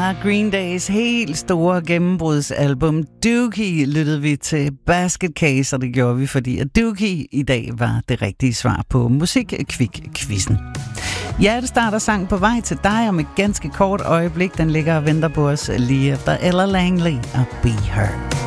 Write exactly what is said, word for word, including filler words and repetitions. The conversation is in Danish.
Fra Green Days helt store gennembrudsalbum Dookie lyttede vi til Basket Case, og det gjorde vi, fordi at Dookie i dag var det rigtige svar på Musik-Kvik-quizzen. Hjertestarter sang på vej til dig om et ganske kort øjeblik. Den ligger og venter på os lige efter Ella Langley og Be Her.